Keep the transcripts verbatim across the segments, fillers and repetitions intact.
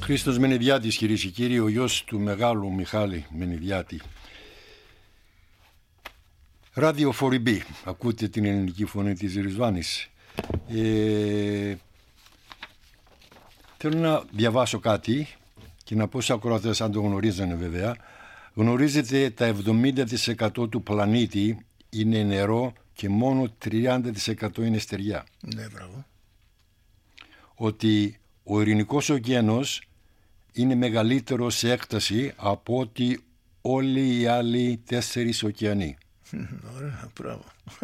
Χρήστος Μενιδιάτης, κυρίες και κύριοι, ο γιος του μεγάλου Μιχάλη Μενιδιάτη. Ράδιο φορ μπι, ακούτε την ελληνική φωνή της Ρισβάνης. Ε, θέλω να διαβάσω κάτι και να πω σε ακροατές, αν το γνωρίζανε βέβαια. Γνωρίζετε, τα εβδομήντα τοις εκατό του πλανήτη είναι νερό και μόνο τριάντα τοις εκατό είναι στεριά. Ναι, μπράβο. Ότι ο Ειρηνικός ωκεανός είναι μεγαλύτερο σε έκταση από ότι όλοι οι άλλοι τέσσερις ωκεανοί. Ωραία, μπράβο.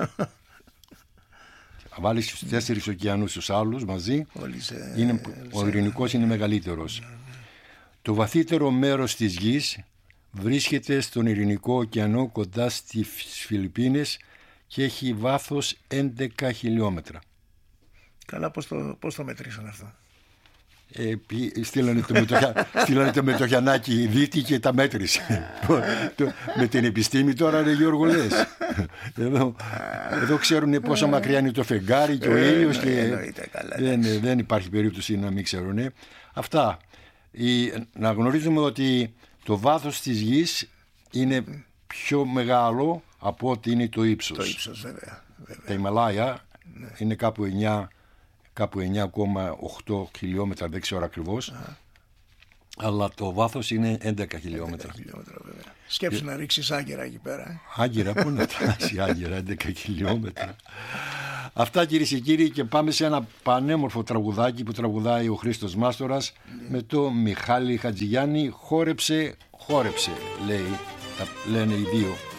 Αν βάλεις τους τέσσερις ωκεανούς τους άλλους μαζί, σε... είναι, ο σε... Ειρηνικός είναι μεγαλύτερος. Ναι, ναι. Το βαθύτερο μέρος της γης βρίσκεται στον Ειρηνικό ωκεανό κοντά στις Φιλιππίνες και έχει βάθος έντεκα χιλιόμετρα. Καλά, πώς το, πώς το μετρήσαν αυτό? Ε, στείλανε, το μετοχια... στείλανε το μετοχιανάκι δίτη και τα μέτρησε. Με την επιστήμη τώρα, ρε Γιώργο, λες. Εδώ, εδώ ξέρουν πόσο μακριά είναι το φεγγάρι και ο ήλιος και δεν, δεν υπάρχει περίπτωση να μην ξέρουν. Αυτά. Η, να γνωρίζουμε ότι το βάθος της γης είναι πιο μεγάλο από ότι είναι το ύψος. Το ύψος, βέβαια, βέβαια. Τα Ιμαλάια ναι. είναι κάπου εννιά κάπου εννιά κόμμα οκτώ χιλιόμετρα, δεν ξέρω ακριβώς, Α. αλλά το βάθος είναι έντεκα χιλιόμετρα. χιλιόμετρα βέβαια. Σκέψου και... να ρίξεις άγκυρα εκεί πέρα. Άγκυρα, πού να τράσει άγκυρα, έντεκα χιλιόμετρα. Αυτά, κυρίες και κύριοι, και πάμε σε ένα πανέμορφο τραγουδάκι που τραγουδάει ο Χρήστος Μάστορας ναι. με το Μιχάλη Χατζηγιάννη. Χόρεψε, χόρεψε, λέει, λένε οι δύο.